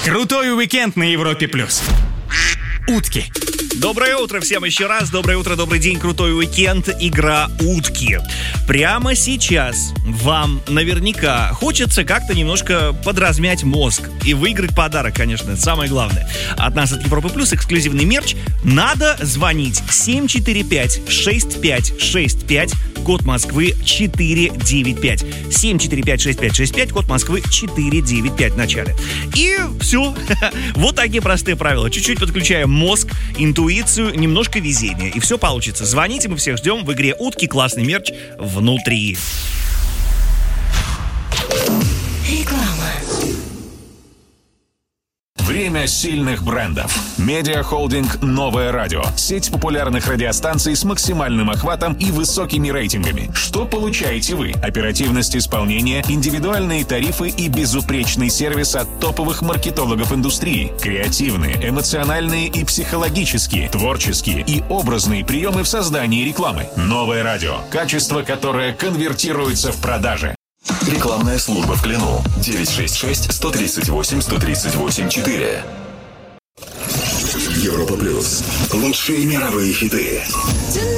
Крутой уикенд на Европе+. Утки. Доброе утро всем еще раз. Доброе утро, добрый день, крутой уикенд. Игра «Утки». Прямо сейчас вам наверняка хочется как-то немножко подразмять мозг и выиграть подарок, конечно, это самое главное. От нас, от Европы Плюс, эксклюзивный мерч. Надо звонить 745-6565, код Москвы 495. 745-6565, код Москвы 495 в начале. И все. Вот такие простые правила. Чуть-чуть подключаем мозг, интуицию, немножко везения. И все получится. Звоните, мы всех ждем в игре «Утки». Классный мерч внутри. Реклама. Время сильных брендов. Медиахолдинг «Новое радио». Сеть популярных радиостанций с максимальным охватом и высокими рейтингами. Что получаете вы? Оперативность исполнения, индивидуальные тарифы и безупречный сервис от топовых маркетологов индустрии. Креативные, эмоциональные и психологические, творческие и образные приемы в создании рекламы. «Новое радио». Качество, которое конвертируется в продажи. Рекламная служба в Клину. 966-138-138-4. Европа Плюс. Лучшие мировые хиты.